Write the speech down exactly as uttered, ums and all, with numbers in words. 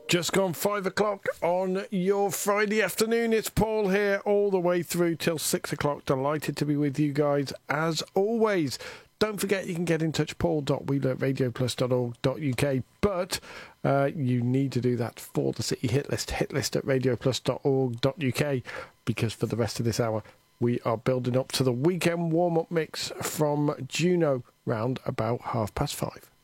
Just gone five o'clock on your Friday afternoon. It's Paul here all the way through till six o'clock. Delighted to be with you guys as always. Don't forget you can get in touch, paul dot wheeler at radio plus dot org dot u k. But uh, you need to do that for the City Hit List, hitlist at radio plus dot org dot u k, because for the rest of this hour we are building up to the weekend warm-up mix from Juno round about half past five.